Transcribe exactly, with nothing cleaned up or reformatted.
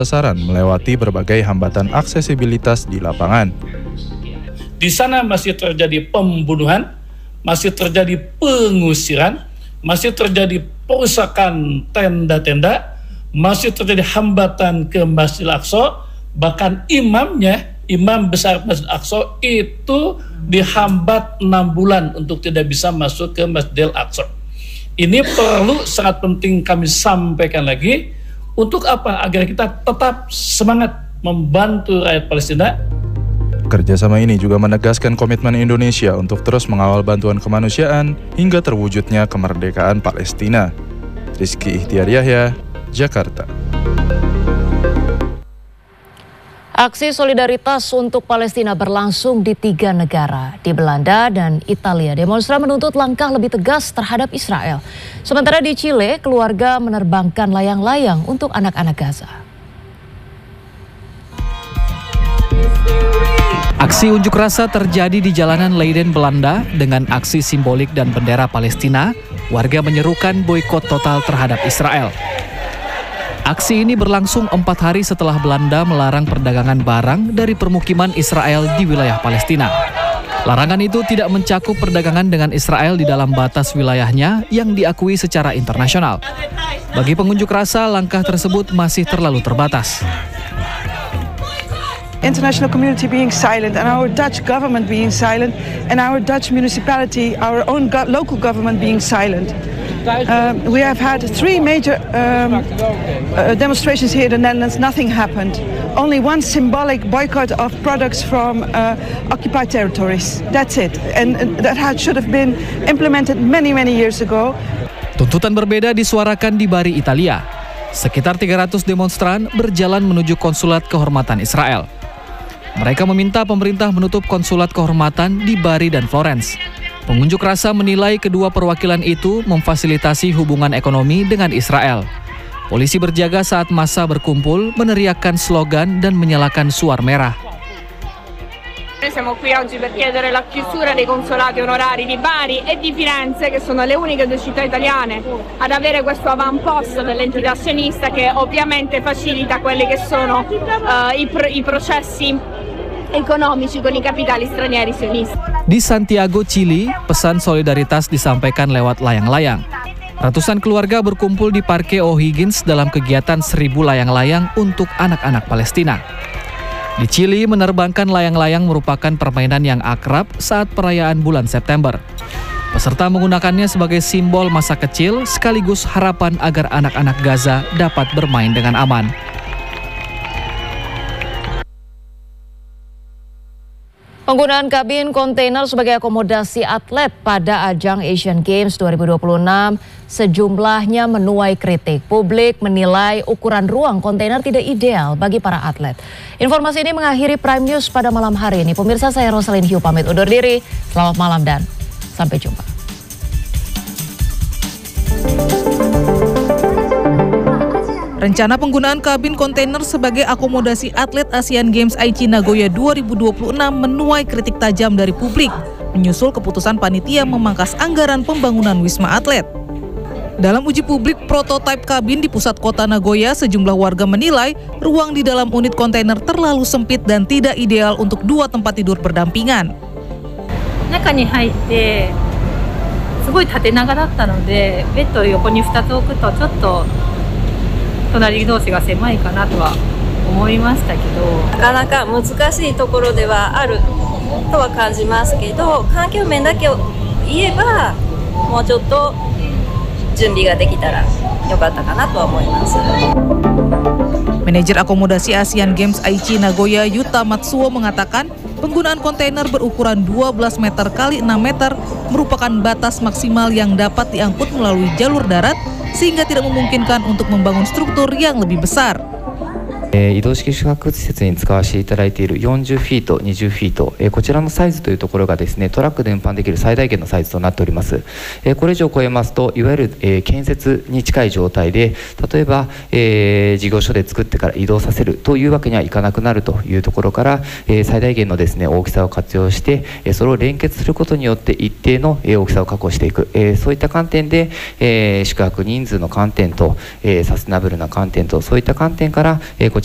sasaran melewati berbagai hambatan aksesibilitas di lapangan. Di sana masih terjadi pembunuhan, masih terjadi pengusiran, masih terjadi perusakan tenda-tenda, masih terjadi hambatan ke Masjidil Aqsa, bahkan imamnya, imam besar Masjidil Aqsa itu dihambat enam bulan untuk tidak bisa masuk ke Masjidil Aqsa. Ini perlu sangat penting kami sampaikan lagi. Untuk apa? Agar kita tetap semangat membantu rakyat Palestina. Kerjasama ini juga menegaskan komitmen Indonesia untuk terus mengawal bantuan kemanusiaan hingga terwujudnya kemerdekaan Palestina. Rizky Ihtiar Yahya, Jakarta. Aksi solidaritas untuk Palestina berlangsung di tiga negara, di Belanda dan Italia. Demonstran menuntut langkah lebih tegas terhadap Israel. Sementara di Chile, keluarga menerbangkan layang-layang untuk anak-anak Gaza. Aksi unjuk rasa terjadi di jalanan Leiden, Belanda. Dengan aksi simbolik dan bendera Palestina, warga menyerukan boikot total terhadap Israel. Aksi ini berlangsung empat hari setelah Belanda melarang perdagangan barang dari permukiman Israel di wilayah Palestina. Larangan itu tidak mencakup perdagangan dengan Israel di dalam batas wilayahnya yang diakui secara internasional. Bagi pengunjuk rasa, langkah tersebut masih terlalu terbatas. International community being silent and our Dutch government being silent and our Dutch municipality, our own go local government being silent. Uh, we have had three major um, uh, demonstrations here in the Netherlands. Nothing happened. Only one symbolic boycott of products from uh, occupied territories. That's it. And uh, that had, should have been implemented many, many years ago. Tuntutan berbeda disuarakan di Bari, Italia. Sekitar tiga ratus demonstran berjalan menuju konsulat kehormatan Israel. Mereka meminta pemerintah menutup konsulat kehormatan di Bari dan Florence. Pengunjuk rasa menilai kedua perwakilan itu memfasilitasi hubungan ekonomi dengan Israel. Polisi berjaga saat massa berkumpul, meneriakkan slogan dan menyalakan suar merah. Noi siamo qui oggi per chiedere la chiusura dei consolati onorari di Bari e di Firenze, che sono le uniche due città italiane ad avere questo avamposto dell'entità sionista che ovviamente facilita quelli che sono uh, i, pro i processi ekonomici con i kapitali stranieri sionisti. Di Santiago, Chili, pesan solidaritas disampaikan lewat layang-layang. Ratusan keluarga berkumpul di Parque O'Higgins dalam kegiatan seribu layang-layang untuk anak-anak Palestina. Di Chili, menerbangkan layang-layang merupakan permainan yang akrab saat perayaan bulan September. Peserta menggunakannya sebagai simbol masa kecil sekaligus harapan agar anak-anak Gaza dapat bermain dengan aman. Penggunaan kabin kontainer sebagai akomodasi atlet pada ajang Asian Games dua ribu dua puluh enam sejumlahnya menuai kritik. Publik menilai ukuran ruang kontainer tidak ideal bagi para atlet. Informasi ini mengakhiri Prime News pada malam hari ini. Pemirsa, saya Rosalyn Hiu pamit undur diri. Selamat malam dan sampai jumpa. Rencana penggunaan kabin kontainer sebagai akomodasi atlet Asian Games Aichi Nagoya dua ribu dua puluh enam menuai kritik tajam dari publik, menyusul keputusan panitia memangkas anggaran pembangunan Wisma Atlet. Dalam uji publik prototipe kabin di pusat kota Nagoya, sejumlah warga menilai ruang di dalam unit kontainer terlalu sempit dan tidak ideal untuk dua tempat tidur berdampingan. 中に入ってすごい縦長だったので、ベッドを横にふたつ置くとちょっと 隣同士が狭いかなとは思いましたけど、なかなか難しいところではあるとは感じますけど、環境面だけを言えばもうちょっと準備ができたら良かったかなとは思います。 Manajer akomodasi Asian Games Aichi Nagoya Yuta Matsuo mengatakan penggunaan kontainer berukuran dua belas meter kali enam meter merupakan batas maksimal yang dapat diangkut melalui jalur darat sehingga tidak memungkinkan untuk membangun struktur yang lebih besar. 移動式宿泊施設に使わせていただいているよんじゅうフィート、にじゅうフィート、こちらのサイズというところがですね、トラックで運搬できる最大限のサイズとなっております。これ以上超えますと、いわゆる建設に近い状態で、例えば事業所で作ってから移動させるというわけにはいかなくなるというところから、最大限のですね大きさを活用して、それを連結することによって一定の大きさを確保していく、そういった観点で宿泊人数の観点とサステナブルな観点とそういった観点からこ